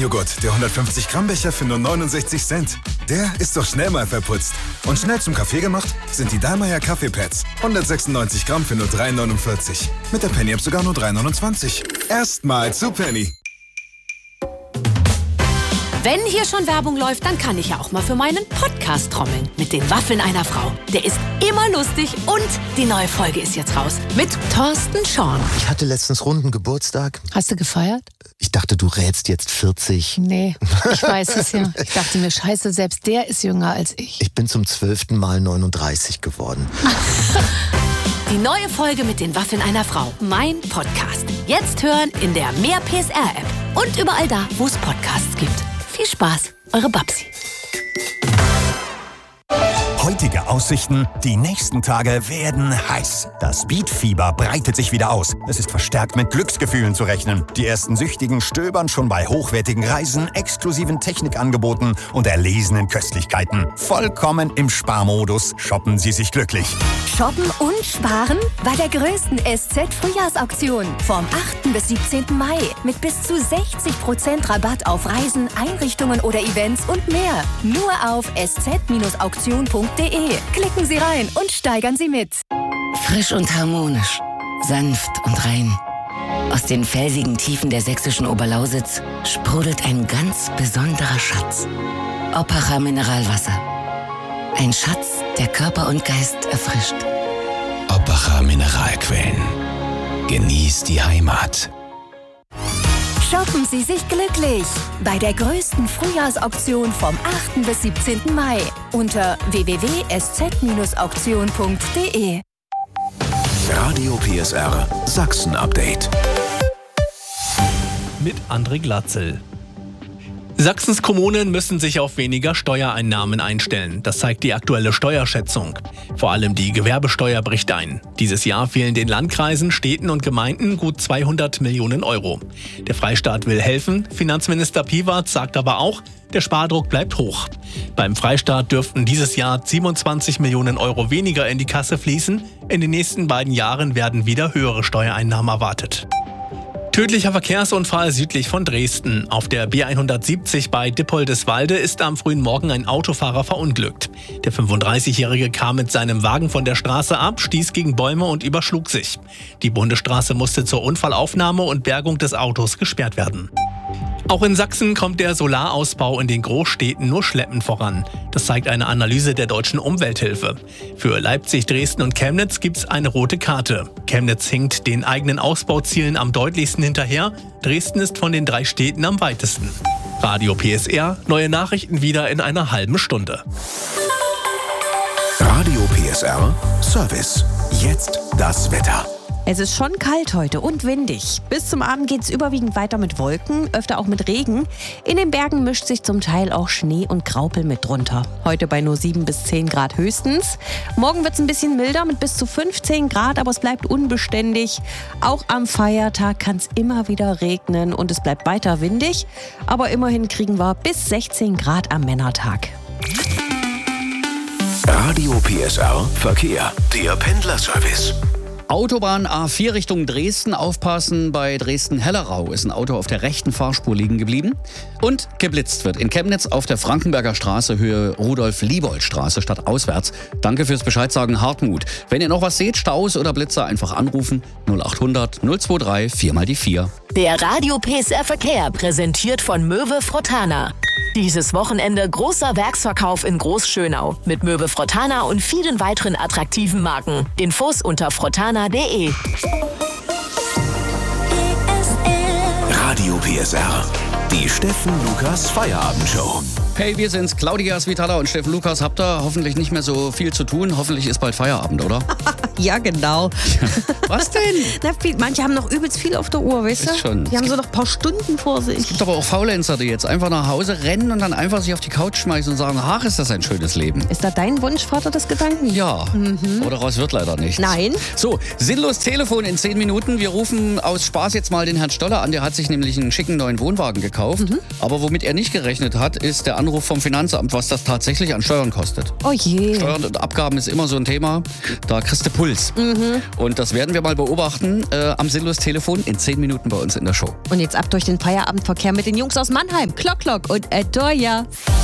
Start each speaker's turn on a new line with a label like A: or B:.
A: Alpenjoghurt, der 150 Gramm Becher für nur 69 Cent. Der ist doch schnell mal verputzt. Und schnell zum Kaffee gemacht sind die Dallmayr Kaffeepads. 196 Gramm für nur 3,49. Mit der Penny App sogar nur 3,29. Erstmal zu Penny.
B: Wenn hier schon Werbung läuft, dann kann ich ja auch mal für meinen Podcast trommeln. Mit den Waffeln einer Frau. Der ist immer lustig und die neue Folge ist jetzt raus. Mit Thorsten Schorn.
C: Ich hatte letztens runden Geburtstag.
B: Hast du gefeiert?
C: Ich dachte, du rätst jetzt 40.
B: Nee, ich weiß es ja. Ich dachte mir, scheiße, selbst der ist jünger als ich.
C: Ich bin zum 12. Mal 39 geworden.
B: Die neue Folge mit den Waffeln einer Frau. Mein Podcast. Jetzt hören in der Mehr PSR-App. Und überall da, wo es Podcasts gibt. Viel Spaß, eure Babsi.
D: Heutige Aussichten: Die nächsten Tage werden heiß. Das Beatfieber breitet sich wieder aus. Es ist verstärkt mit Glücksgefühlen zu rechnen. Die ersten Süchtigen stöbern schon bei hochwertigen Reisen, exklusiven Technikangeboten und erlesenen Köstlichkeiten. Vollkommen im Sparmodus shoppen Sie sich glücklich.
E: Shoppen und sparen bei der größten SZ-Frühjahrsauktion vom 8. bis 17. Mai mit bis zu 60% Rabatt auf Reisen, Einrichtungen oder Events und mehr. Nur auf sz-auktion.de. Klicken Sie rein und steigern Sie mit.
F: Frisch und harmonisch, sanft und rein. Aus den felsigen Tiefen der sächsischen Oberlausitz sprudelt ein ganz besonderer Schatz. Oppacher Mineralwasser. Ein Schatz, der Körper und Geist erfrischt.
G: Oppacher Mineralquellen. Genießt die Heimat.
E: Shoppen Sie sich glücklich bei der größten Frühjahrsauktion vom 8. bis 17. Mai unter www.sz-auktion.de.
G: Radio PSR Sachsen Update.
H: Mit André Glatzel. Sachsens Kommunen müssen sich auf weniger Steuereinnahmen einstellen. Das zeigt die aktuelle Steuerschätzung. Vor allem die Gewerbesteuer bricht ein. Dieses Jahr fehlen den Landkreisen, Städten und Gemeinden gut 200 Millionen Euro. Der Freistaat will helfen. Finanzminister Piewatz sagt aber auch, der Spardruck bleibt hoch. Beim Freistaat dürften dieses Jahr 27 Millionen Euro weniger in die Kasse fließen. In den nächsten beiden Jahren werden wieder höhere Steuereinnahmen erwartet. Tödlicher Verkehrsunfall südlich von Dresden. Auf der B170 bei Dippoldeswalde ist am frühen Morgen ein Autofahrer verunglückt. Der 35-Jährige kam mit seinem Wagen von der Straße ab, stieß gegen Bäume und überschlug sich. Die Bundesstraße musste zur Unfallaufnahme und Bergung des Autos gesperrt werden. Auch in Sachsen kommt der Solarausbau in den Großstädten nur schleppend voran. Das zeigt eine Analyse der Deutschen Umwelthilfe. Für Leipzig, Dresden und Chemnitz gibt's eine rote Karte. Chemnitz hinkt den eigenen Ausbauzielen am deutlichsten hinterher. Dresden ist von den 3 Städten am weitesten. Radio PSR, neue Nachrichten wieder in einer halben Stunde.
G: Radio PSR Service. Jetzt das Wetter.
I: Es ist schon kalt heute und windig. Bis zum Abend geht es überwiegend weiter mit Wolken, öfter auch mit Regen. In den Bergen mischt sich zum Teil auch Schnee und Graupel mit drunter. Heute bei nur 7 bis 10 Grad höchstens. Morgen wird es ein bisschen milder mit bis zu 15 Grad, aber es bleibt unbeständig. Auch am Feiertag kann es immer wieder regnen und es bleibt weiter windig. Aber immerhin kriegen wir bis 16 Grad am Männertag.
G: Radio PSR Verkehr. Der Pendlerservice.
J: Autobahn A4 Richtung Dresden, aufpassen, bei Dresden-Hellerau ist ein Auto auf der rechten Fahrspur liegen geblieben. Und geblitzt wird in Chemnitz auf der Frankenberger Straße, Höhe Rudolf-Liebold-Straße, stadtauswärts. Danke fürs Bescheidsagen, Hartmut. Wenn ihr noch was seht, Staus oder Blitzer, einfach anrufen 0800 023 4x4.
K: Der Radio PSR Verkehr präsentiert von Möwe Frottana. Dieses Wochenende großer Werksverkauf in Großschönau mit Möwe Frottana und vielen weiteren attraktiven Marken. Infos unter frottana.de.
G: Radio PSR. Die Steffen Lukas Feierabendshow.
J: Hey, wir sind's, Claudia Svitala und Steffen Lukas. Habt ihr hoffentlich nicht mehr so viel zu tun? Hoffentlich ist bald Feierabend, oder?
I: Ja, genau.
J: Was denn?
I: Na, manche haben noch übelst viel auf der Uhr, weißt du?
J: Ist schon.
I: Die haben so noch ein paar Stunden vor sich.
J: Es gibt aber auch Faulenzer, die jetzt einfach nach Hause rennen und dann einfach sich auf die Couch schmeißen und sagen, ach, ist das ein schönes Leben.
I: Ist da dein Wunsch, Vater des Gedanken?
J: Ja, aber daraus wird leider nichts.
I: Nein.
J: So, sinnlos Telefon in 10 Minuten. Wir rufen aus Spaß jetzt mal den Herrn Stoller an. Der hat sich nämlich einen schicken neuen Wohnwagen gekauft. Aber womit er nicht gerechnet hat, ist der Anruf vom Finanzamt, was das tatsächlich an Steuern kostet.
I: Oh je.
J: Steuern und Abgaben ist immer so ein Thema. Da kriegst du Puls. Und das werden wir mal beobachten am Sinnlos-Telefon in 10 Minuten bei uns in der Show.
I: Und jetzt ab durch den Feierabendverkehr mit den Jungs aus Mannheim. Klock, Klock und Etoya.